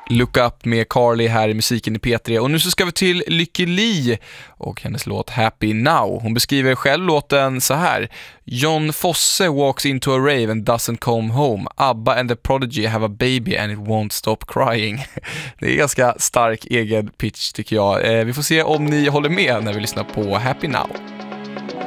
Look Up med Carly här i musiken i P3. Och nu så ska vi till Lykke Li och hennes låt Happy Now. Hon beskriver själv låten så här: John Fosse walks into a rave and doesn't come home. ABBA and the Prodigy have a baby and it won't stop crying. Det är ganska stark egen pitch tycker jag. Vi får se om ni håller med när vi lyssnar på Happy Now.